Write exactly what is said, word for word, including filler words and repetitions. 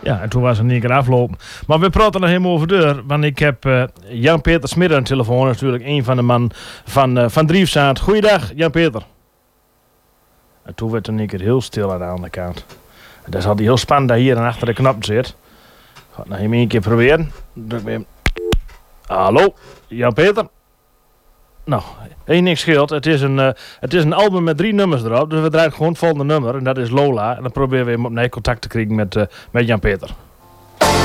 Ja, en toen was het niet keer aflopen. Maar we praten er helemaal over deur. Want ik heb uh, Jan-Peter Smit aan de telefoon. Natuurlijk een van de man van, uh, van Driefzaad. Goeiedag, Jan-Peter. En toen werd er een keer heel stil aan de andere kant. En dat is altijd heel spannend dat hier en achter de knop zit. Ik ga het nog even een keer proberen. Druk weer. Hallo, Jan-Peter. Nou, één niks scheelt. Het is, een, uh, het is een album met drie nummers erop. Dus we draaien gewoon het volgende nummer. En dat is Lola. En dan proberen we hem opnieuw contact te krijgen met, uh, met Jan-Peter.